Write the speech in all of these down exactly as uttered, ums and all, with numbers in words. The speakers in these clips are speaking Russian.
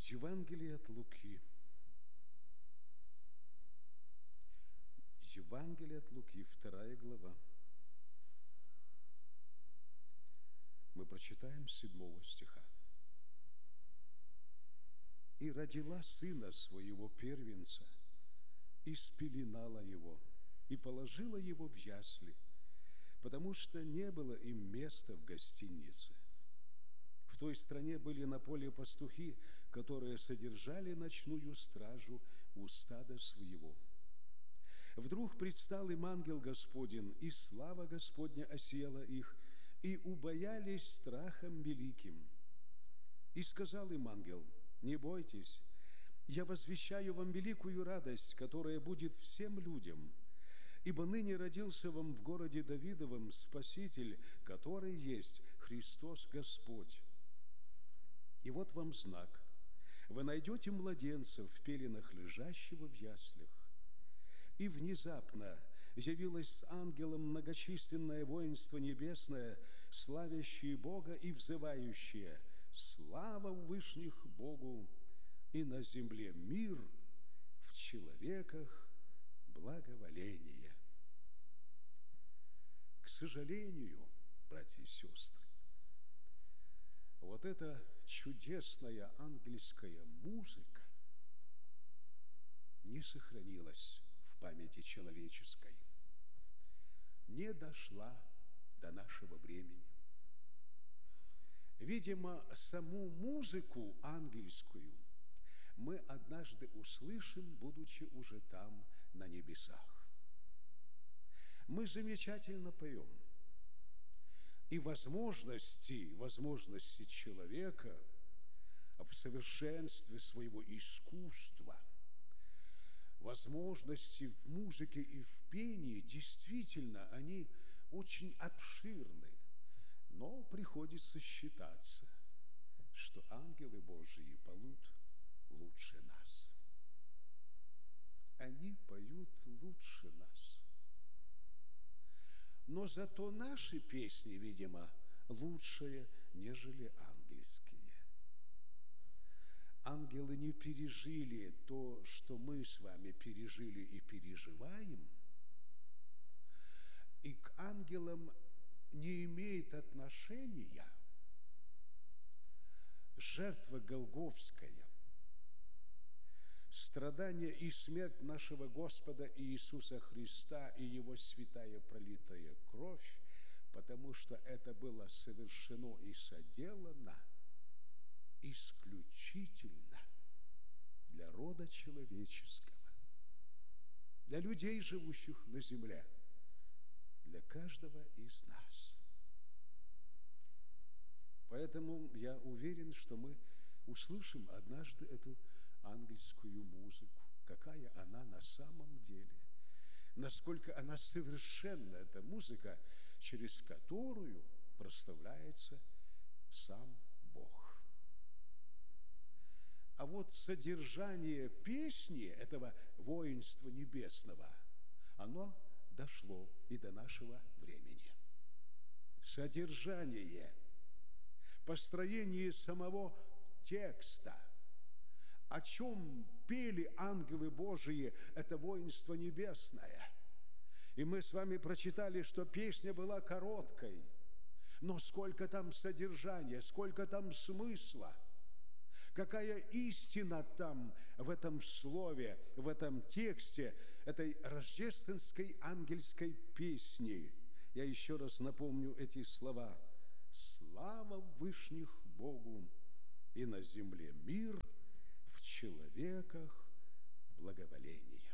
Евангелие от Луки. Евангелие от Луки, вторая глава. Мы прочитаем с седьмого стиха. «И родила сына своего первенца, и спеленала его, и положила его в ясли, потому что не было им места в гостинице. В той стране были на поле пастухи, которые содержали ночную стражу у стада своего. Вдруг предстал им ангел Господень, и слава Господня осияла их, и убоялись страхом великим. И сказал им ангел: не бойтесь, я возвещаю вам великую радость, которая будет всем людям, ибо ныне родился вам в городе Давидовом Спаситель, который есть Христос Господь. И вот вам знак: вы найдете младенца в пеленах, лежащего в яслях. И внезапно явилось с ангелом многочисленное воинство небесное, славящее Бога и взывающее: слава в вышних Богу, и на земле мир, в человеках благоволение». К сожалению, братья и сестры, вот эта чудесная ангельская музыка не сохранилась в памяти человеческой, не дошла до нашего времени. Видимо, саму музыку ангельскую мы однажды услышим, будучи уже там, на небесах. Мы замечательно поем. И возможности, возможности человека в совершенстве своего искусства, возможности в музыке и в пении, действительно, они очень обширны. Но приходится считаться, что ангелы Божии поют лучше нас. Они поют лучше нас. Но зато наши песни, видимо, лучшие, нежели ангельские. Ангелы не пережили то, что мы с вами пережили и переживаем, и к ангелам не имеет отношения жертва Голгофская, страдания и смерть нашего Господа Иисуса Христа и Его святая пролитая кровь, потому что это было совершено и соделано исключительно для рода человеческого, для людей, живущих на земле, для каждого из нас. Поэтому я уверен, что мы услышим однажды эту ангельскую музыку, какая она на самом деле, насколько она совершенна, эта музыка, через которую прославляется сам Бог. А вот содержание песни этого воинства небесного, оно дошло и до нашего времени. Содержание, построение самого текста, о чем пели ангелы Божии, это воинство небесное. И мы с вами прочитали, что песня была короткой, но сколько там содержания, сколько там смысла, какая истина там в этом слове, в этом тексте этой рождественской ангельской песни. Я еще раз напомню эти слова: слава в вышних Богу, и на земле мир, в человеках благоволение.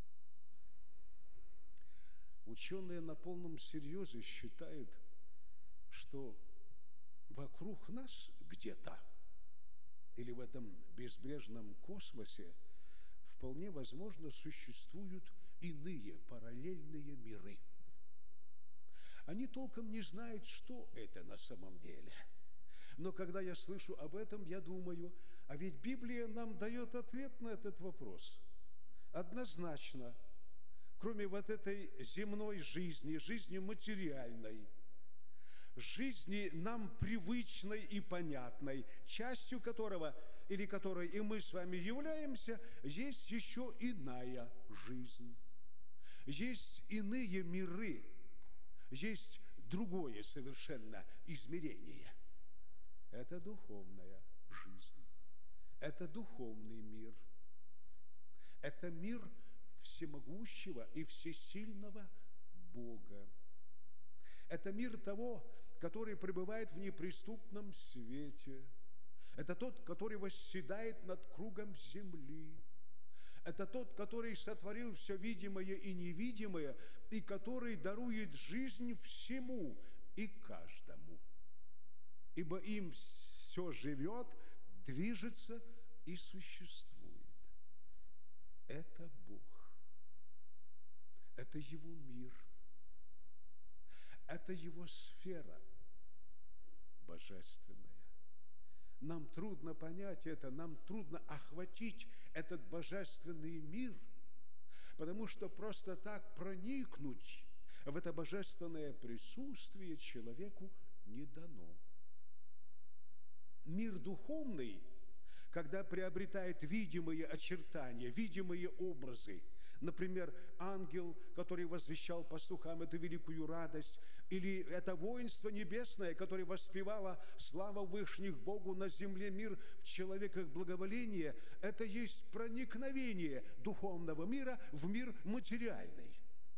Ученые на полном серьезе считают, что вокруг нас где-то или в этом безбрежном космосе вполне возможно существуют иные параллельные миры. Они толком не знают, что это на самом деле. Но когда я слышу об этом, я думаю, а ведь Библия нам дает ответ на этот вопрос. Однозначно, кроме вот этой земной жизни, жизни материальной, жизни нам привычной и понятной, частью которого или которой и мы с вами являемся, есть еще иная жизнь. Есть иные миры, есть другое совершенно измерение. Это духовная жизнь, это духовный мир, это мир всемогущего и всесильного Бога. Это мир того, который пребывает в неприступном свете. Это тот, который восседает над кругом земли. Это тот, который сотворил все видимое и невидимое, и который дарует жизнь всему и каждому. Ибо им все живет, движется и существует. Это Бог. Это Его мир. Это Его сфера божественная. Нам трудно понять это, нам трудно охватить этот божественный мир, потому что просто так проникнуть в это божественное присутствие человеку не дано. Мир духовный, когда приобретает видимые очертания, видимые образы, например, ангел, который возвещал пастухам эту великую радость, или это воинство небесное, которое воспевало славу вышних Богу на земле, мир в человеках благоволение, это есть проникновение духовного мира в мир материальный.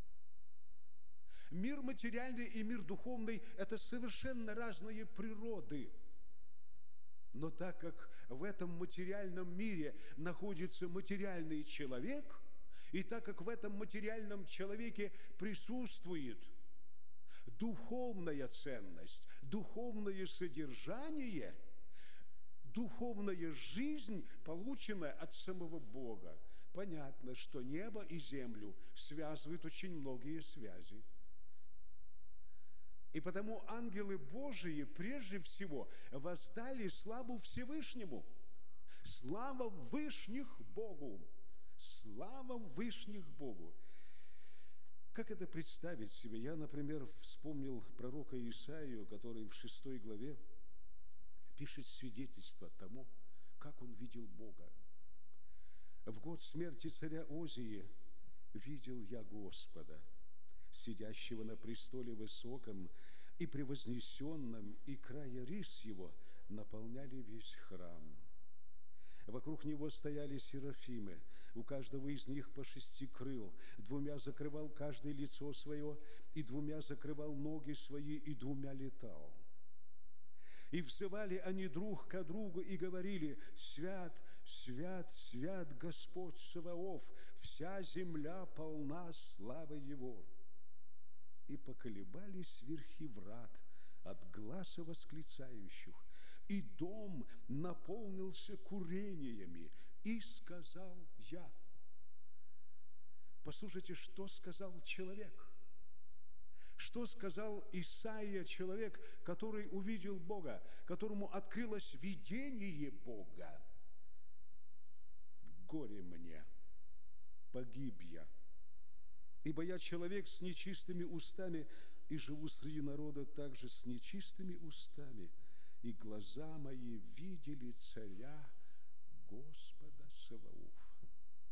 Мир материальный и мир духовный – это совершенно разные природы. Но так как в этом материальном мире находится материальный человек, и так как в этом материальном человеке присутствует духовная ценность, духовное содержание, духовная жизнь, полученная от самого Бога, понятно, что небо и землю связывают очень многие связи. И потому ангелы Божии прежде всего воздали славу Всевышнему. Слава вышних Богу! Слава вышних Богу! Как это представить себе? Я, например, вспомнил пророка Исаию, который в шестой главе пишет свидетельство тому, как он видел Бога. «В год смерти царя Озии видел я Господа, сидящего на престоле высоком и превознесенном, и края рис его наполняли весь храм. Вокруг него стояли серафимы, у каждого из них по шести крыл, двумя закрывал каждое лицо свое, и двумя закрывал ноги свои, и двумя летал. И взывали они друг ко другу и говорили: свят, свят, свят Господь Саваоф, вся земля полна славы Его. И поколебались верхи врат от гласа восклицающих, и дом наполнился курениями, и сказал я». Послушайте, что сказал человек? Что сказал Исаия, человек, который увидел Бога, которому открылось видение Бога? «Горе мне, погиб я, ибо я человек с нечистыми устами, и живу среди народа также с нечистыми устами, и глаза мои видели царя Господа Саваофа».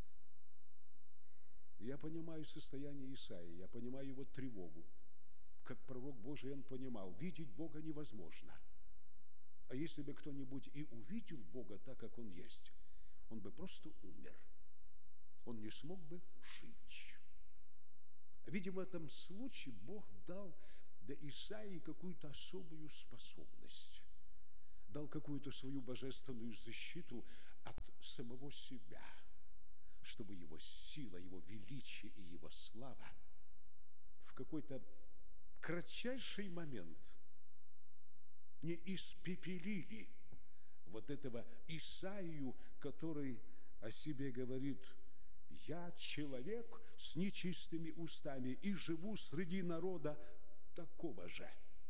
Я понимаю состояние Исаии, я понимаю его тревогу. Как пророк Божий он понимал, видеть Бога невозможно. А если бы кто-нибудь и увидел Бога так, как Он есть, он бы просто умер. Он не смог бы жить. Видимо, в этом случае Бог дал для Исаии какую-то особую способность, дал какую-то свою божественную защиту от самого себя, чтобы его сила, его величие и его слава в какой-то кратчайший момент не испепелили вот этого Исаию, который о себе говорит: «Я человек с нечистыми устами и живу среди народа такого же».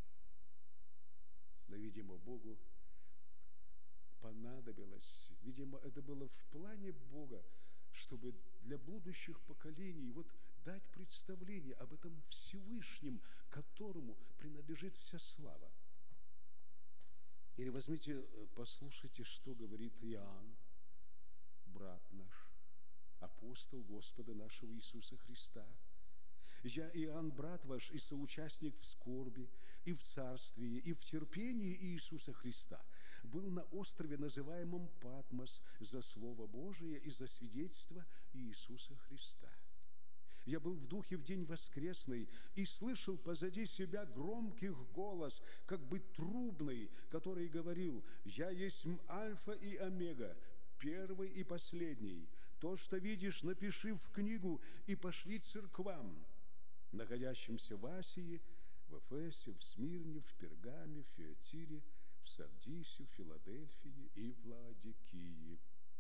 Но, видимо, Богу понадобилось, видимо, это было в плане Бога, чтобы для будущих поколений вот дать представление об этом Всевышнем, которому принадлежит вся слава. Или возьмите, послушайте, что говорит Иоанн, брат наш, апостол Господа нашего Иисуса Христа. «Я, Иоанн, брат ваш и соучастник в скорби, и в царствии, и в терпении Иисуса Христа, был на острове, называемом Патмос, за Слово Божие и за свидетельство Иисуса Христа. Я был в духе в день воскресный и слышал позади себя громкий голос, как бы трубный, который говорил: «Я есть Альфа и Омега, первый и последний. То, что видишь, напиши в книгу и пошли церквам, находящимся в Асии, в Эфесе, в Смирне, в Пергаме, в Фиатире, в Сардисе, в Филадельфии и в Лаодикии».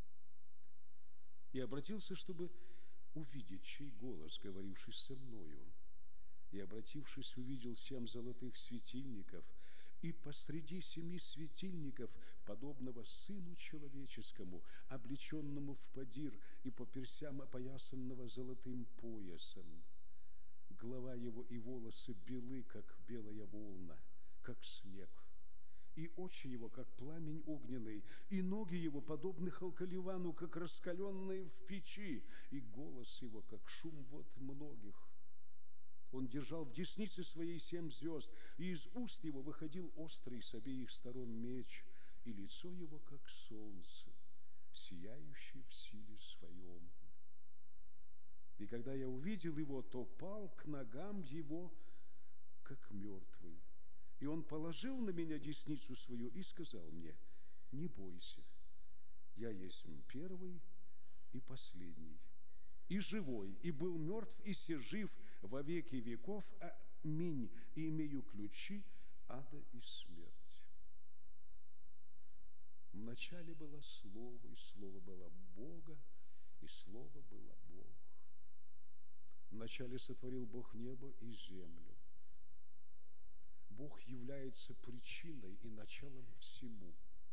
И обратился, чтобы увидеть, чей голос, говоривший со мною. И, обратившись, увидел семь золотых светильников, и посреди семи светильников, подобного Сыну Человеческому, облеченному в подир и по персям опоясанного золотым поясом. Голова его и волосы белы, как белая волна, как снег, и очи его, как пламень огненный, и ноги его, подобны халкаливану, как раскаленные в печи, и голос его, как шум вод многих. Он держал в деснице своей семь звезд, и из уст его выходил острый с обеих сторон меч, и лицо его, как солнце, сияющее в силе своем. И когда я увидел его, то пал к ногам его, как мертвый. И он положил на меня десницу свою и сказал мне: «Не бойся, я есть первый и последний, и живой, и был мертв, и се жив во веки веков. Аминь. И имею ключи ада и смерти». Вначале было Слово, и Слово было Бога, и Слово было Бог. Вначале сотворил Бог небо и землю. Бог является причиной и началом всему.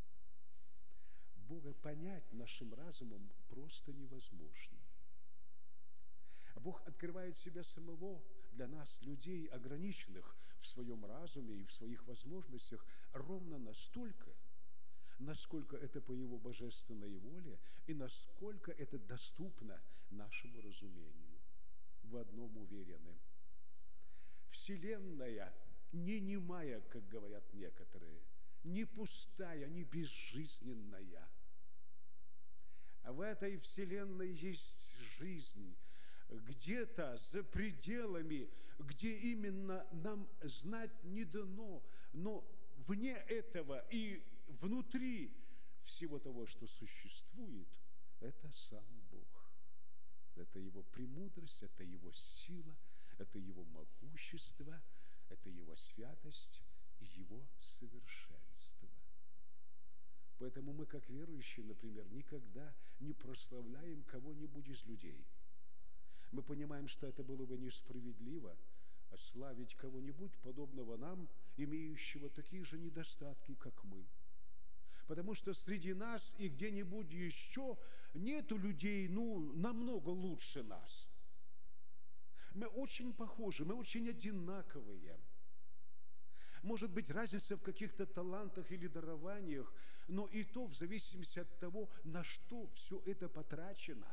Бога понять нашим разумом просто невозможно. Бог открывает себя самого для нас, людей, ограниченных в своем разуме и в своих возможностях, ровно настолько, насколько это по Его божественной воле и насколько это доступно нашему разумению. В одном уверены: Вселенная не немая, как говорят некоторые, не пустая, не безжизненная. А в этой Вселенной есть жизнь, где-то за пределами, где именно нам знать не дано, но вне этого и внутри всего того, что существует, это сам Бог. Это Его премудрость, это Его сила, это Его могущество, это Его святость и Его совершенство. Поэтому мы, как верующие, например, никогда не прославляем кого-нибудь из людей. Мы понимаем, что это было бы несправедливо славить кого-нибудь, подобного нам, имеющего такие же недостатки, как мы. Потому что среди нас и где-нибудь еще нету людей, ну, намного лучше нас. Мы очень похожи, мы очень одинаковые. Может быть, разница в каких-то талантах или дарованиях, но и то в зависимости от того, на что все это потрачено.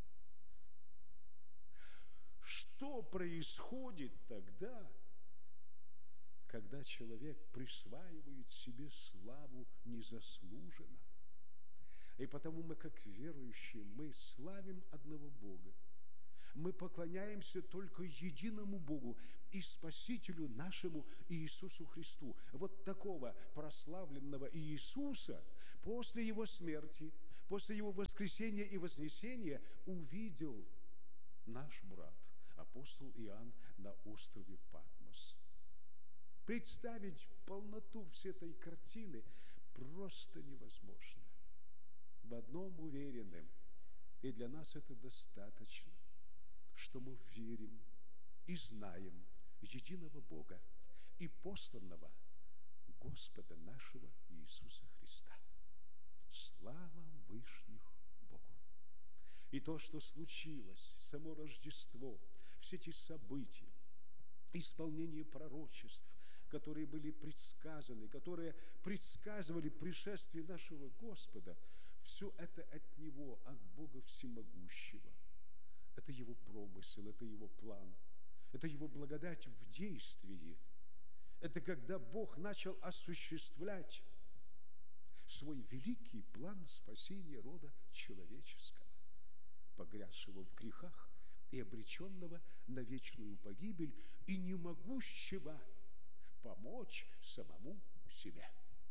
Что происходит тогда, когда человек присваивает себе славу незаслуженно? И потому мы, как верующие, мы славим одного Бога. Мы поклоняемся только единому Богу и Спасителю нашему Иисусу Христу. Вот такого прославленного Иисуса после Его смерти, после Его воскресения и вознесения увидел наш брат, апостол Иоанн, на острове Патмос. Представить полноту всей этой картины просто невозможно. В одном уверены, и для нас это достаточно, что мы верим и знаем единого Бога и посланного Господа нашего Иисуса Христа. Слава вышних Богу! И то, что случилось, само Рождество, все эти события, исполнение пророчеств, которые были предсказаны, которые предсказывали пришествие нашего Господа, все это от Него, от Бога Всемогущего. Это Его промысел, это Его план, это Его благодать в действии. Это когда Бог начал осуществлять свой великий план спасения рода человеческого, погрязшего в грехах и обреченного на вечную погибель, и не могущего помочь самому себе.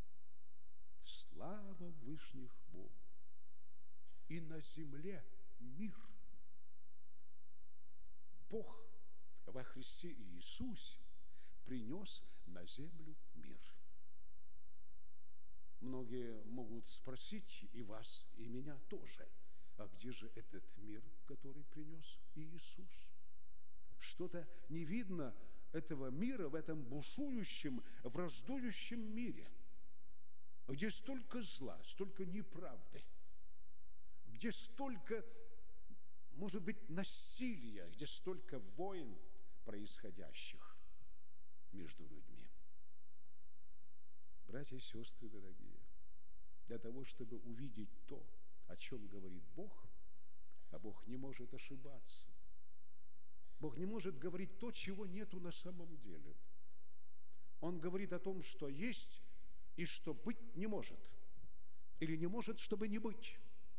Слава вышних Богу! И на земле мир. Бог во Христе Иисусе принес на землю мир. Многие могут спросить и вас, и меня тоже, а где же этот мир, который принес Иисус? Что-то не видно этого мира в этом бушующем, враждующем мире, где столько зла, столько неправды, где столько, может быть, насилия, где столько войн происходящих между людьми. Братья и сестры дорогие, для того, чтобы увидеть то, о чем говорит Бог, а Бог не может ошибаться. Бог не может говорить то, чего нету на самом деле. Он говорит о том, что есть и что быть не может, или не может, чтобы не быть.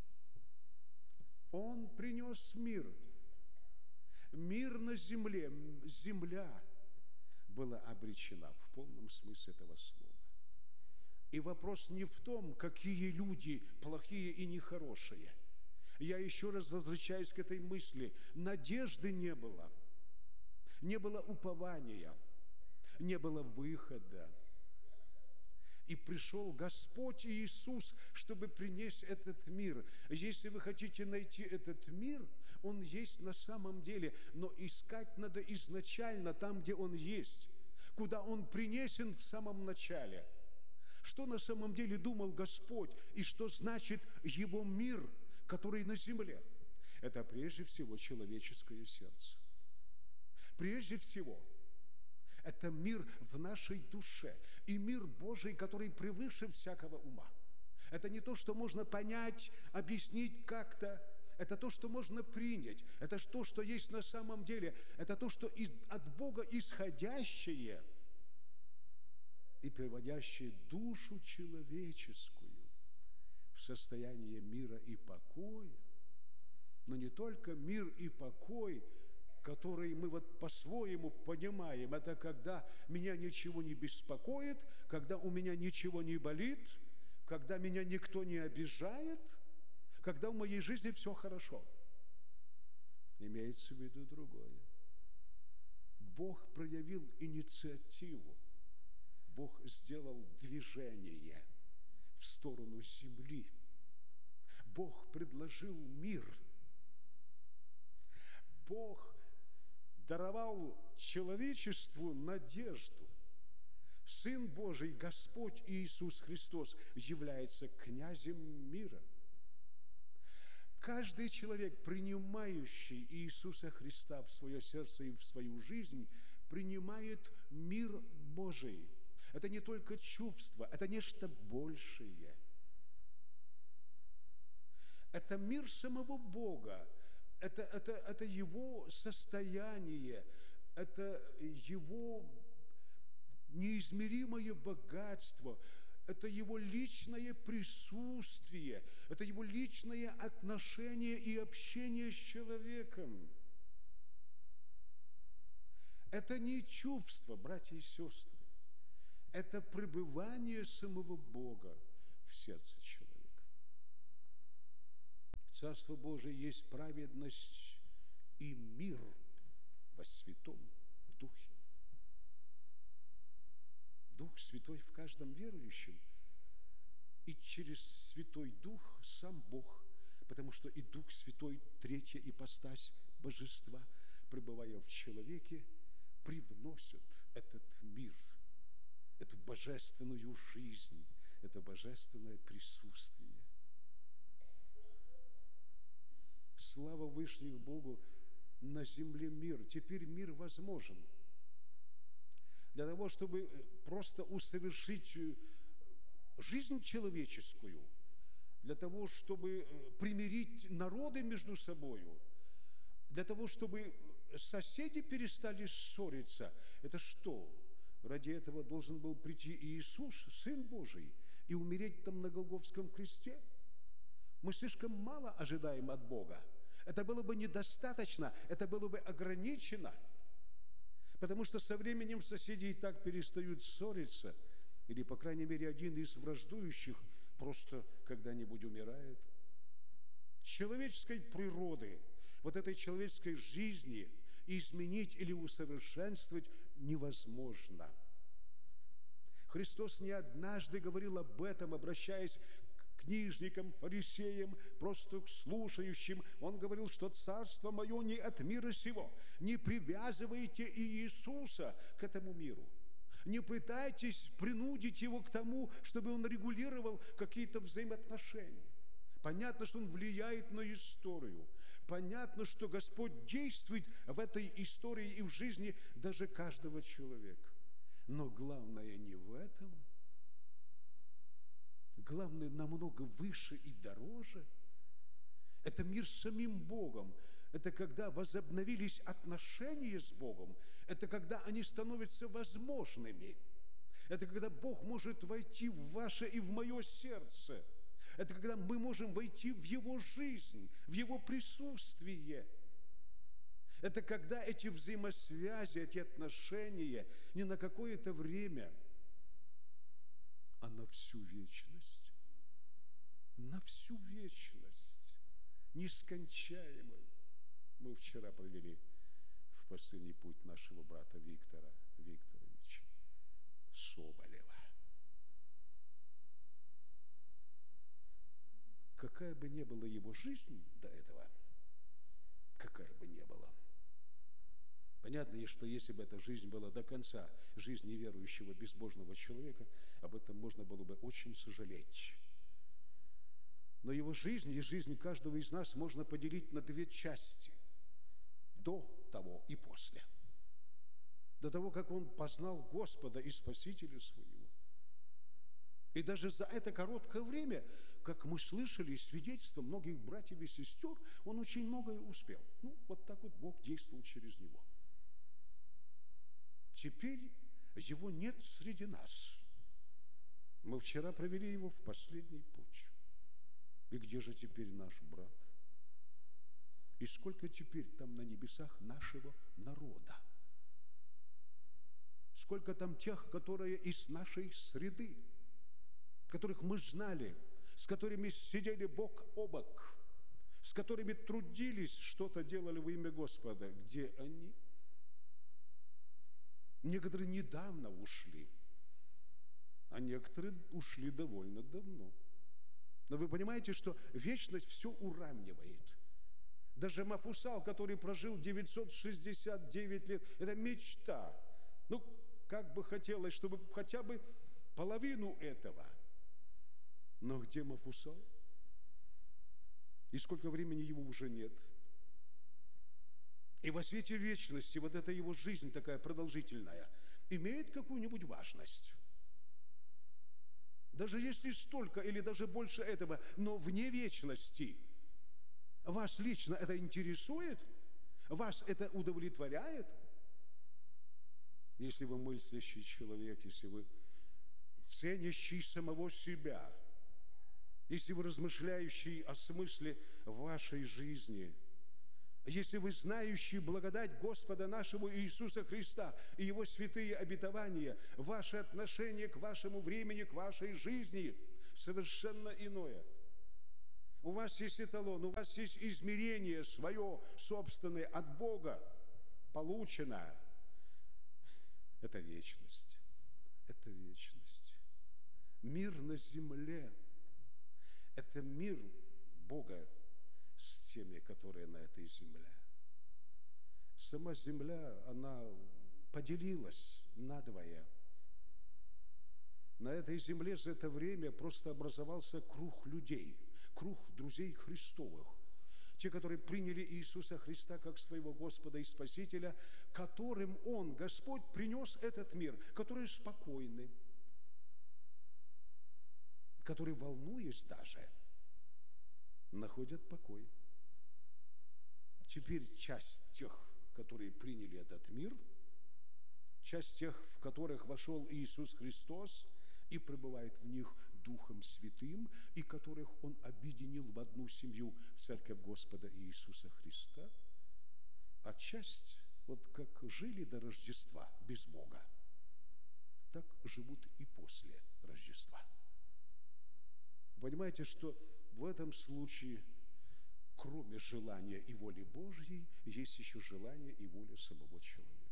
Он принес мир. Мир на земле, земля была обречена в полном смысле этого слова. И вопрос не в том, какие люди плохие и нехорошие. Я еще раз возвращаюсь к этой мысли. Надежды не было, не было упования, не было выхода. И пришел Господь Иисус, чтобы принести этот мир. Если вы хотите найти этот мир, Он есть на самом деле, но искать надо изначально там, где Он есть, куда Он принесен в самом начале. Что на самом деле думал Господь и что значит Его мир, который на земле? Это прежде всего человеческое сердце. Прежде всего, это мир в нашей душе и мир Божий, который превыше всякого ума. Это не то, что можно понять, объяснить как-то. Это то, что можно принять. Это то, что есть на самом деле. Это то, что от Бога исходящее и приводящее душу человеческую в состояние мира и покоя. Но не только мир и покой, который мы вот по-своему понимаем, это когда меня ничего не беспокоит, когда у меня ничего не болит, когда меня никто не обижает, когда в моей жизни все хорошо. Имеется в виду другое. Бог проявил инициативу, Бог сделал движение в сторону земли. Бог предложил мир. Бог даровал человечеству надежду. Сын Божий, Господь Иисус Христос, является князем мира. Каждый человек, принимающий Иисуса Христа в свое сердце и в свою жизнь, принимает мир Божий. Это не только чувство, это нечто большее. Это мир самого Бога. Это, это, это Его состояние, это Его неизмеримое богатство, это Его личное присутствие, это Его личное отношение и общение с человеком. Это не чувство, братья и сестры, это пребывание самого Бога в сердце человека. Царство Божие есть праведность и мир во Святом Духе. Дух Святой в каждом верующем, и через Святой Дух сам Бог, потому что и Дух Святой, третья ипостась Божества, пребывая в человеке, привносит этот мир, эту божественную жизнь, это божественное присутствие. Слава вышних Богу, на земле мир. Теперь мир возможен. Для того, чтобы просто усовершить жизнь человеческую, для того, чтобы примирить народы между собою, для того, чтобы соседи перестали ссориться. Это что? Ради этого должен был прийти Иисус, Сын Божий, и умереть там на Голгофском кресте? Мы слишком мало ожидаем от Бога. Это было бы недостаточно, это было бы ограничено. Потому что со временем соседи и так перестают ссориться, или, по крайней мере, один из враждующих просто когда-нибудь умирает. Человеческой природы, вот этой человеческой жизни изменить или усовершенствовать невозможно. Христос не однажды говорил об этом, обращаясь к книжникам, фарисеям, просто к слушающим. Он говорил, что «Царство мое не от мира сего». Не привязывайте Иисуса к этому миру. Не пытайтесь принудить Его к тому, чтобы Он регулировал какие-то взаимоотношения. Понятно, что Он влияет на историю. Понятно, что Господь действует в этой истории и в жизни даже каждого человека. Но главное не в этом. Главное намного выше и дороже. Это мир с самим Богом. Это когда возобновились отношения с Богом. Это когда они становятся возможными. Это когда Бог может войти в ваше и в мое сердце. Это когда мы можем войти в Его жизнь, в Его присутствие. Это когда эти взаимосвязи, эти отношения не на какое-то время, а на всю вечность. На всю вечность. Нескончаемую. Мы вчера провели в последний путь нашего брата Виктора Викторовича Соболева. Какая бы ни была его жизнь до этого, какая бы ни была, понятно, что если бы эта жизнь была до конца, жизнь неверующего, безбожного человека, об этом можно было бы очень сожалеть. Но его жизнь и жизнь каждого из нас можно поделить на две части. До того и после. До того, как он познал Господа и Спасителя своего. И даже за это короткое время, как мы слышали свидетельства многих братьев и сестер, он очень многое успел. Ну, вот так вот Бог действовал через него. Теперь его нет среди нас. Мы вчера провели его в последний путь. И где же теперь наш брат? И сколько теперь там на небесах нашего народа? Сколько там тех, которые из нашей среды, которых мы знали, с которыми сидели бок о бок, с которыми трудились, что-то делали во имя Господа. Где они? Некоторые недавно ушли, а некоторые ушли довольно давно. Но вы понимаете, что вечность все уравнивает. Даже Мафусал, который прожил девятьсот шестьдесят девять лет, это мечта. Ну, как бы хотелось, чтобы хотя бы половину этого. Но где Мафусал? И сколько времени его уже нет? И во свете вечности вот эта его жизнь такая продолжительная имеет какую-нибудь важность? Даже если столько или даже больше этого, но вне вечности. Вас лично это интересует? Вас это удовлетворяет? Если вы мыслящий человек, если вы ценящий самого себя, если вы размышляющий о смысле вашей жизни, если вы знающий благодать Господа нашего Иисуса Христа и Его святые обетования, ваше отношение к вашему времени, к вашей жизни совершенно иное. У вас есть эталон, у вас есть измерение свое собственное от Бога, полученное. Это вечность. Это вечность. Мир на земле – это мир Бога с теми, которые на этой земле. Сама земля, она поделилась надвое. На этой земле за это время просто образовался круг людей, круг друзей Христовых. те, которые приняли Иисуса Христа как своего Господа и Спасителя, которым Он, Господь, принес этот мир, которые спокойны, которые, волнуясь даже, находят покой. Теперь часть тех, которые приняли этот мир, часть тех, в которых вошел Иисус Христос и пребывает в них Духом Святым, и которых Он объединил в одну семью, в Церковь Господа Иисуса Христа, а часть, вот как жили до Рождества без Бога, так живут и после Рождества. Понимаете, что в этом случае, кроме желания и воли Божьей, есть еще желание и воля самого человека.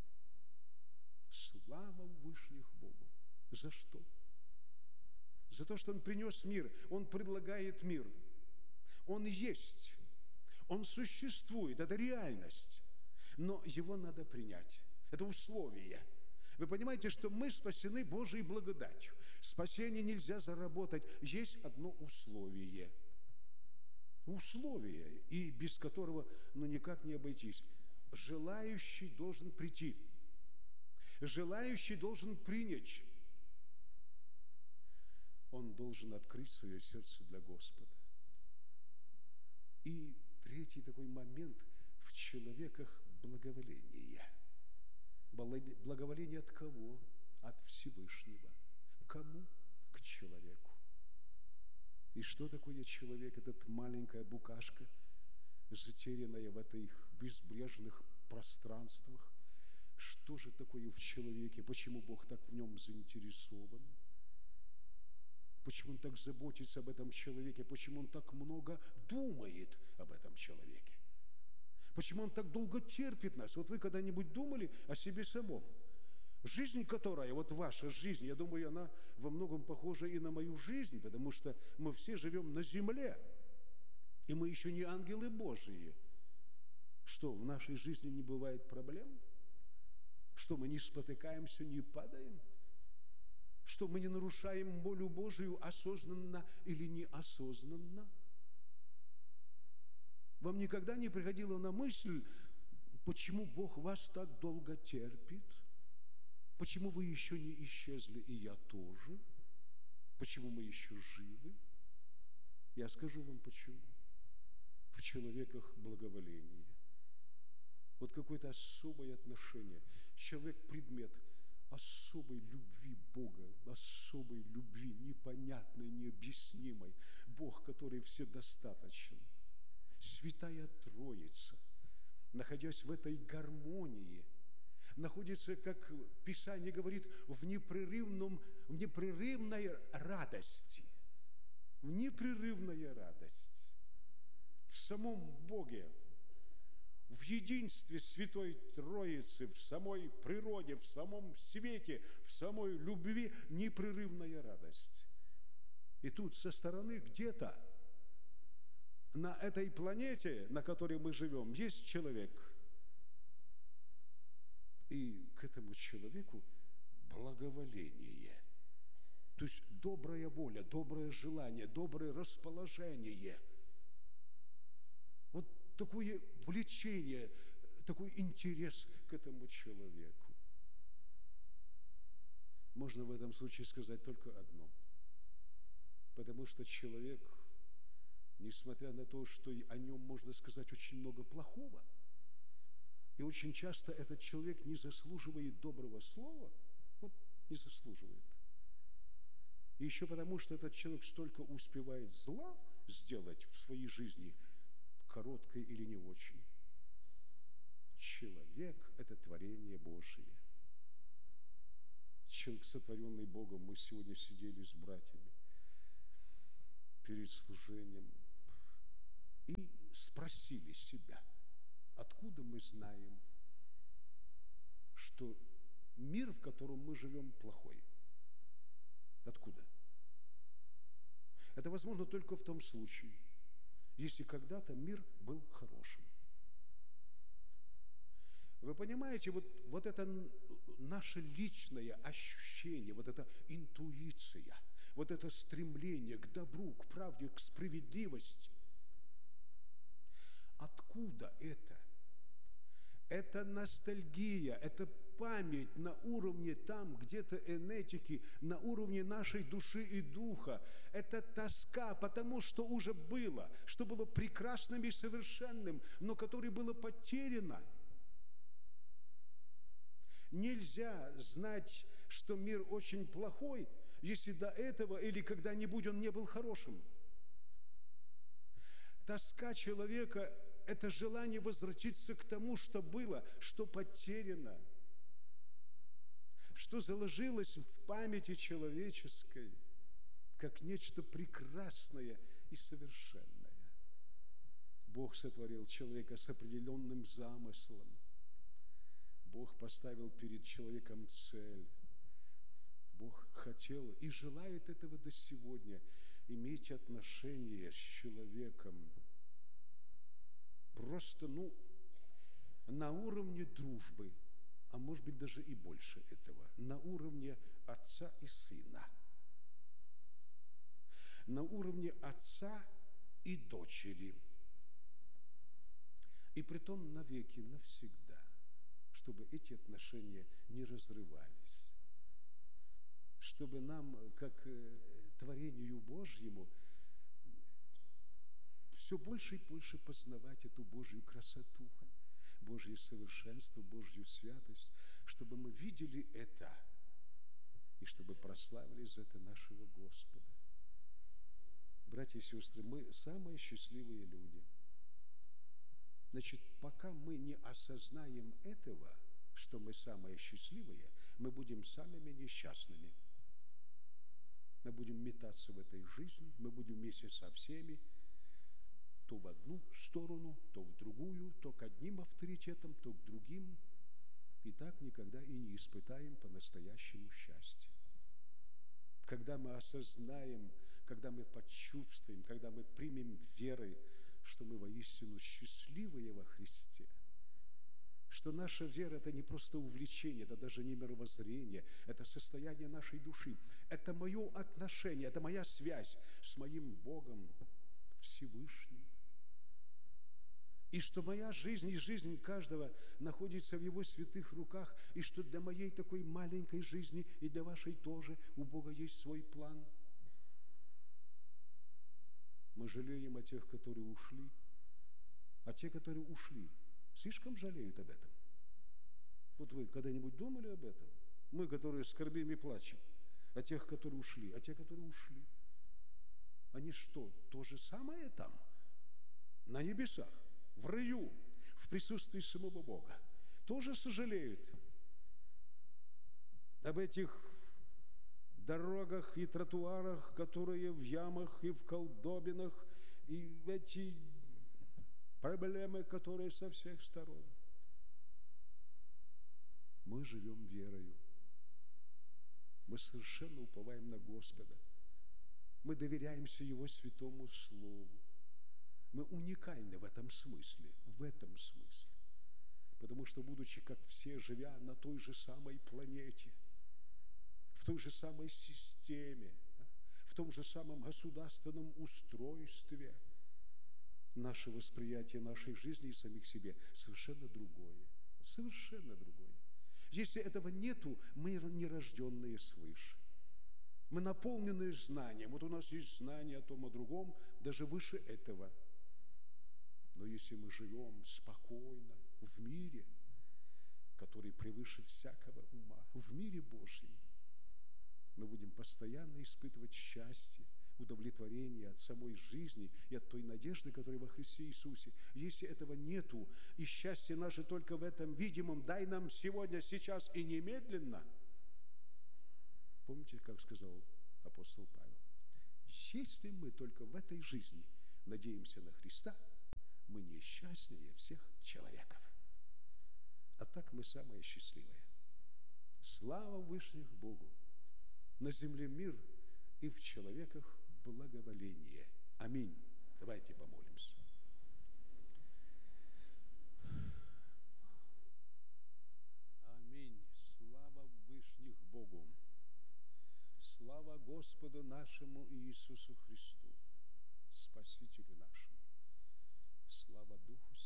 Слава Вышних Богу! За что? За то, что Он принес мир, Он предлагает мир. Он есть, Он существует, это реальность, но Его надо принять. Это условие. Вы понимаете, что мы спасены Божьей благодатью. Спасение нельзя заработать. Есть одно условие. Условие, и без которого ну, никак не обойтись. Желающий должен прийти. Желающий должен принять. Он должен открыть свое сердце для Господа. И третий такой момент в человеках благоволение. Благоволение от кого? От Всевышнего. Кому? К человеку. И что такое человек? Этот маленькая букашка, затерянная в этих безбрежных пространствах. Что же такое в человеке? Почему Бог так в нем заинтересован? Почему Он так заботится об этом человеке? Почему Он так много думает об этом человеке? Почему Он так долго терпит нас? Вот вы когда-нибудь думали о себе самом? Жизнь, которая, вот ваша жизнь, я думаю, она во многом похожа и на мою жизнь, потому что мы все живем на земле, и мы еще не ангелы Божьи. Что, в нашей жизни не бывает проблем? Что, мы не спотыкаемся, не падаем? Что, мы не нарушаем волю Божию осознанно или неосознанно? Вам никогда не приходило на мысль, почему Бог вас так долго терпит? Почему вы еще не исчезли, и я тоже? Почему мы еще живы? Я скажу вам почему. В человеках благоволение. Вот какое-то особое отношение. Человек – предмет особой любви Бога, особой любви, непонятной, необъяснимой. Бог, который вседостаточен. Святая Троица, находясь в этой гармонии, находится, как Писание говорит, в непрерывном, в непрерывной радости. В непрерывная радость. В самом Боге, в единстве Святой Троицы, в самой природе, в самом свете, в самой любви непрерывная радость. И тут со стороны где-то на этой планете, на которой мы живем, есть человек. И к этому человеку благоволение. То есть добрая воля, доброе желание, доброе расположение. Вот такое влечение, такой интерес к этому человеку. Можно в этом случае сказать только одно. Потому что человек, несмотря на то, что о нем можно сказать очень много плохого, и очень часто этот человек не заслуживает доброго слова, вот не заслуживает. И еще потому, что этот человек столько успевает зла сделать в своей жизни, короткой или не очень. Человек – это творение Божие. Человек, сотворенный Богом. Мы сегодня сидели с братьями перед служением и спросили себя, откуда мы знаем, что мир, в котором мы живем, плохой? Откуда? Это возможно только в том случае, если когда-то мир был хорошим. Вы понимаете, вот, вот это наше личное ощущение, вот эта интуиция, вот это стремление к добру, к правде, к справедливости, Откуда это? Это ностальгия, это память на уровне там, где-то энетики, на уровне нашей души и духа. Это тоска, потому что уже было, что было прекрасным и совершенным, но которое было потеряно. Нельзя знать, что мир очень плохой, если до этого или когда-нибудь он не был хорошим. Тоска человека – это желание возвратиться к тому, что было, что потеряно, что заложилось в памяти человеческой, как нечто прекрасное и совершенное. Бог сотворил человека с определенным замыслом. Бог поставил перед человеком цель. Бог хотел и желает этого до сегодня, иметь отношения с человеком. Просто, ну, на уровне дружбы, а может быть даже и больше этого, на уровне отца и сына, на уровне отца и дочери, и притом навеки, навсегда, чтобы эти отношения не разрывались, чтобы нам, как творению Божьему, все больше и больше познавать эту Божью красоту, Божье совершенство, Божью святость, чтобы мы видели это и чтобы прославили за это нашего Господа. Братья и сестры, мы самые счастливые люди. Значит, пока мы не осознаем этого, что мы самые счастливые, мы будем самыми несчастными. Мы будем метаться в этой жизни, мы будем вместе со всеми, то в одну сторону, то в другую, то к одним авторитетам, то к другим. И так никогда и не испытаем по-настоящему счастья. Когда мы осознаем, когда мы почувствуем, когда мы примем верой, что мы воистину счастливые во Христе, что наша вера – это не просто увлечение, это даже не мировоззрение, это состояние нашей души, это мое отношение, это моя связь с моим Богом Всевышним. И что моя жизнь и жизнь каждого находится в Его святых руках, и что для моей такой маленькой жизни и для вашей тоже у Бога есть свой план. Мы жалеем о тех, которые ушли, а те, которые ушли, слишком жалеют об этом. Вот вы когда-нибудь думали об этом? Мы, которые скорбим и плачем, о тех, которые ушли, а те, которые ушли, они что, то же самое там, на небесах, в раю, в присутствии самого Бога, тоже сожалеют об этих дорогах и тротуарах, которые в ямах и в колдобинах, и в эти проблемы, которые со всех сторон. Мы живем верою. Мы совершенно уповаем на Господа. Мы доверяемся Его святому Слову. Мы уникальны в этом смысле, в этом смысле. Потому что, будучи как все, живя на той же самой планете, в той же самой системе, в том же самом государственном устройстве, наше восприятие нашей жизни и самих себе совершенно другое. Совершенно другое. Если этого нету, мы нерожденные свыше. Мы наполнены знанием. Вот у нас есть знание о том, о другом, даже выше этого. Но если мы живем спокойно в мире, который превыше всякого ума, в мире Божьем, мы будем постоянно испытывать счастье, удовлетворение от самой жизни и от той надежды, которая во Христе Иисусе. Если этого нету, и счастье наше только в этом видимом, дай нам сегодня, сейчас и немедленно. Помните, как сказал апостол Павел? Если мы только в этой жизни надеемся на Христа, мы несчастнее всех человеков. А так мы самые счастливые. Слава Вышних Богу! На земле мир, и в человеках благоволение. Аминь. Давайте помолимся. Аминь. Слава Вышних Богу. Слава Господу нашему Иисусу Христу, Спасителю нашему. Слава Духу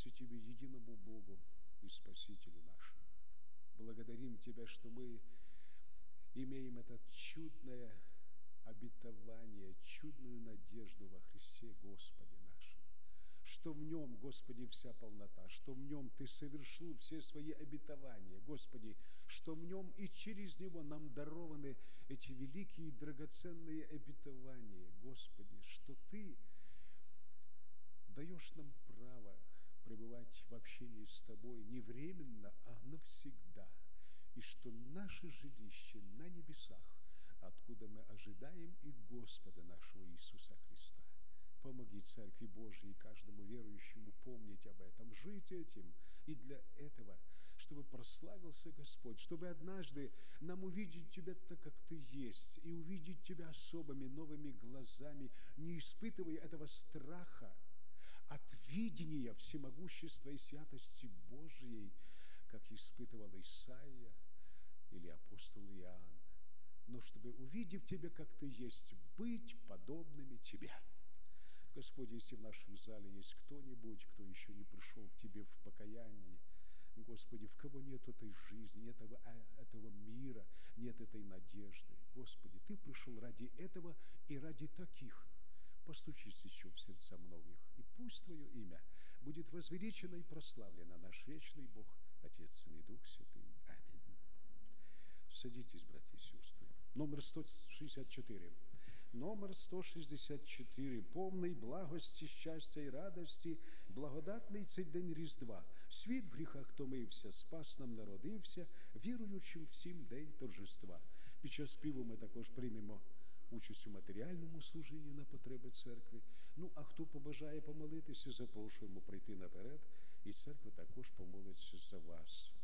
поклоняемся Тебе, единому Богу и Спасителю нашему. Благодарим Тебя, что мы имеем это чудное обетование, чудную надежду во Христе Господе нашем, что в Нем, Господи, вся полнота, что в Нем Ты совершил все свои обетования, Господи, что в Нем и через Него нам дарованы эти великие и драгоценные обетования, Господи, что Ты даешь нам право пребывать в общении с Тобой не временно, а навсегда, и что наше жилище на небесах, откуда мы ожидаем и Господа нашего Иисуса Христа. Помоги Церкви Божией и каждому верующему помнить об этом, жить этим, и для этого, чтобы прославился Господь, чтобы однажды нам увидеть Тебя так, как Ты есть, и увидеть Тебя особыми новыми глазами, не испытывая этого страха от видения всемогущества и святости Божьей, как испытывал Исаия или апостол Иоанн, но чтобы, увидев Тебя, как Ты есть, быть подобными Тебе. Господь, если в нашем зале есть кто-нибудь, кто еще не пришел к Тебе в покаянии, Господи, в кого нет этой жизни, нет этого, этого мира, нет этой надежды, Господи, Ты пришел ради этого и ради таких. Постучись еще в сердца многих, и пусть Твое имя будет возвеличено и прославлено, наш вечный Бог, Отец, Сын и Дух Святый. Аминь. Садитесь, братья и сестры. Номер сто шестьдесят четыре. Номер сто шестьдесят четыре. Повний благості, щастя і радості, благодатний цей день Різдва. Світ в гріхах томився, спас нам народився, віруючим всім день торжества. Під час співу ми також приймемо участь у матеріальному служінні на потреби церкви. Ну, а хто побажає помолитися, запрошуємо прийти наперед, і церква також помолиться за вас.